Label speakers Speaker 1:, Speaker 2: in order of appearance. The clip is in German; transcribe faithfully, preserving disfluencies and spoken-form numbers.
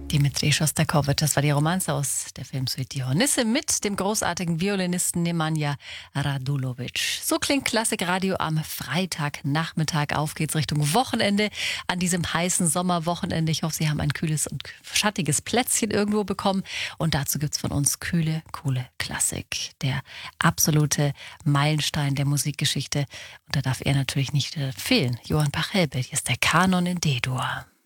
Speaker 1: Dimitri Schostakowitsch, das war die Romanze aus der Filmsuite Die Hornisse mit dem großartigen Violinisten Nemanja Radulovic. So klingt Klassikradio am Freitagnachmittag. Auf geht's Richtung Wochenende an diesem heißen Sommerwochenende. Ich hoffe, Sie haben ein kühles und schattiges Plätzchen irgendwo bekommen. Und dazu gibt's von uns kühle, coole Klassik. Der absolute Meilenstein der Musikgeschichte. Und da darf er natürlich nicht fehlen. Johann Pachelbel, hier ist der Kanon in D-Dur.